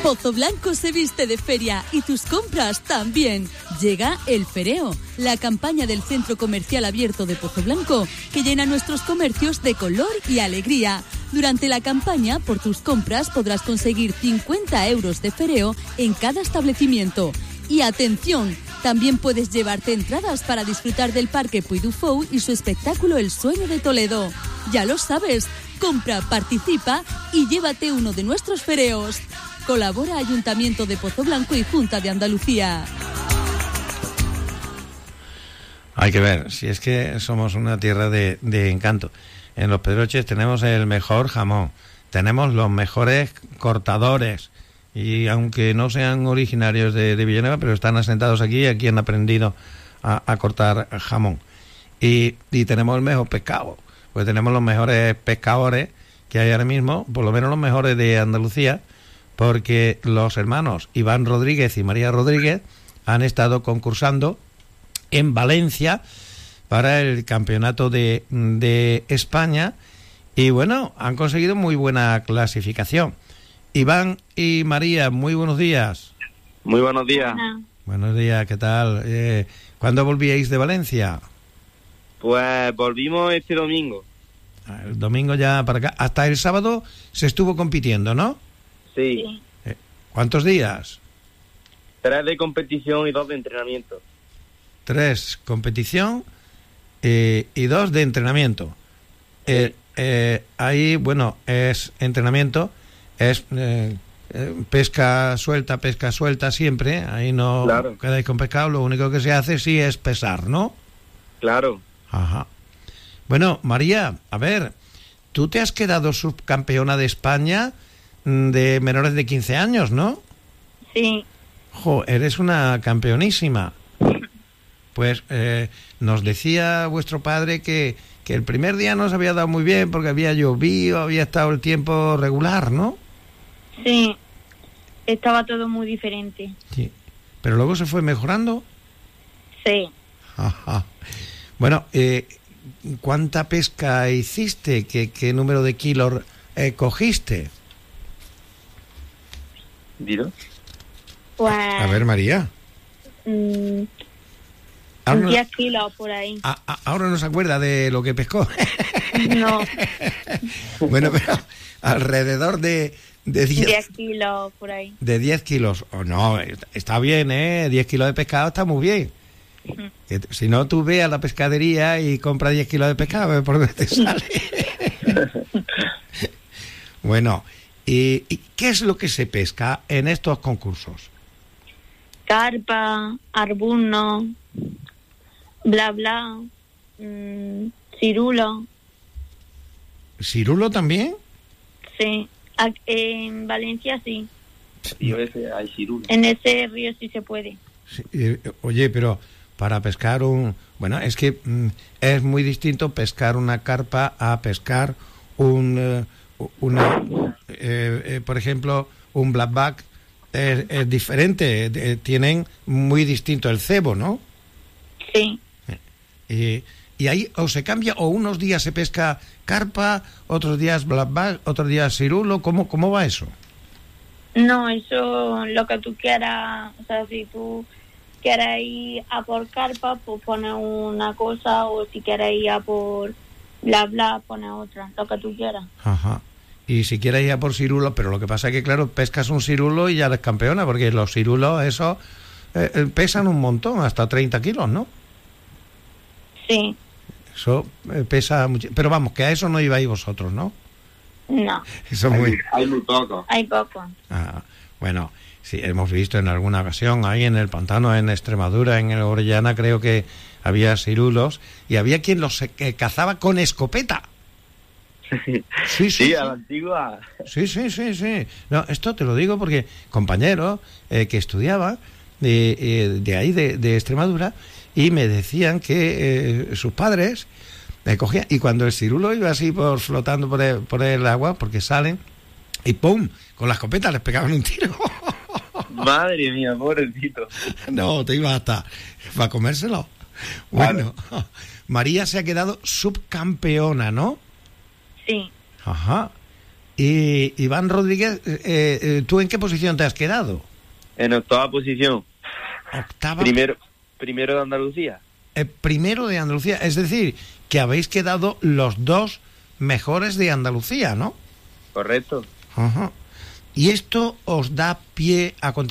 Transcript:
Pozo Blanco se viste de feria y tus compras también. Llega el Fereo, la campaña del Centro Comercial Abierto de Pozo Blanco que llena nuestros comercios de color y alegría. Durante la campaña, por tus compras podrás conseguir 50 euros de Fereo en cada establecimiento. Y atención, también puedes llevarte entradas para disfrutar del Parque Puy du Fou y su espectáculo El Sueño de Toledo. Ya lo sabes, compra, participa y llévate uno de nuestros fereos. Colabora Ayuntamiento de Pozo Blanco y Junta de Andalucía. Hay que ver, si es que somos una tierra de encanto. En Los Pedroches tenemos el mejor jamón, tenemos los mejores cortadores, y aunque no sean originarios de Villanueva, pero están asentados aquí han aprendido a cortar jamón. Y tenemos el mejor pescado, pues tenemos los mejores pescadores que hay ahora mismo, por lo menos los mejores de Andalucía, porque los hermanos Iván Rodríguez y María Rodríguez han estado concursando en Valencia para el campeonato de España y bueno, han conseguido muy buena clasificación. Iván y María, muy buenos días. Muy buenos días. Buenos días, ¿qué tal? ¿Cuándo volvíais de Valencia? Pues volvimos este domingo. El domingo ya para acá. Hasta el sábado se estuvo compitiendo, ¿no? Sí. ¿Cuántos días? 3 de competición y 2 de entrenamiento. 3 competición y 2 de entrenamiento. Sí. Ahí, bueno, es entrenamiento, es pesca suelta siempre. Ahí no claro. Quedáis con pescado, lo único que se hace sí es pesar, ¿no? Claro. Ajá. Bueno, María, a ver, tú te has quedado subcampeona de España de menores de 15 años, ¿no? Sí. Jo, eres una campeonísima. Pues nos decía vuestro padre que el primer día no se había dado muy bien porque había llovido, había estado el tiempo regular, ¿no? Sí, estaba todo muy diferente. Sí. Pero luego se fue mejorando. Sí. Ajá. Bueno, ¿cuánta pesca hiciste? ¿Qué número de kilos cogiste? ¿Dilo? Pues... A ver, María. 10 kilos por ahí. Ahora no se acuerda de lo que pescó. No. Bueno, pero alrededor de 10 kilos por ahí. De 10 kilos. Oh, no, está bien, 10 kilos de pescado está muy bien. Que, si no, tú ve a la pescadería y compra 10 kilos de pescado, a ver por dónde te sale. Bueno, ¿y qué es lo que se pesca en estos concursos? Carpa, arbuno, bla bla, cirulo. ¿Cirulo también? Sí, en Valencia sí. Río ese hay cirulo. En ese río sí se puede. Sí, oye, pero para pescar bueno, es que es muy distinto pescar una carpa a pescar por ejemplo, un blackback. Es diferente, tienen muy distinto el cebo, ¿no? Sí. Y ahí o se cambia, o unos días se pesca carpa, otros días blackback, otros días cirulo. ¿Cómo va eso? No, eso lo que tú quieras. O sea, si tú quieres ir a por carpa, pues pones una cosa, o si quieres ir a por bla bla, pones otra, lo que tú quieras. Ajá. Y si quieres ir a por cirulo, pero lo que pasa es que, claro, pescas un cirulo y ya eres campeona, porque los cirulos, esos, pesan un montón, hasta 30 kilos, ¿no? Sí. Eso pesa mucho. Pero vamos, que a eso no ibais vosotros, ¿no? No. Eso Hay muy poco. Hay poco. Bueno, sí, hemos visto en alguna ocasión, ahí en el pantano, en Extremadura, en el Orellana, creo que había cirulos, y había quien los cazaba con escopeta. Sí, a la antigua. Sí. No, esto te lo digo porque compañeros que estudiaban de ahí, de Extremadura, y me decían que sus padres cogían, y cuando el cirulo iba así flotando por el agua, porque salen, y ¡pum!, con la escopeta les pegaban un tiro. Madre mía, pobrecito. No, te iba hasta para comérselo. Bueno, claro. María se ha quedado subcampeona, ¿no? Sí. Ajá. Y Iván Rodríguez, ¿tú en qué posición te has quedado? En octava posición. Octava. Primero de Andalucía. Primero de Andalucía, es decir, que habéis quedado los dos mejores de Andalucía, ¿no? Correcto. Ajá. Y esto os da pie a continuar